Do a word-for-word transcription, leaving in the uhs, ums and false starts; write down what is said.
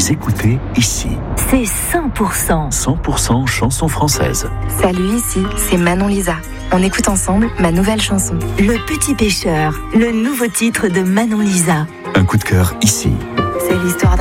Vous écoutez ici. C'est cent pour cent. cent pour cent chansons françaises. Salut, ici, c'est Manon Lisa. On écoute ensemble ma nouvelle chanson. Le Petit Pêcheur, le nouveau titre de Manon Lisa. Un coup de cœur ici. C'est l'histoire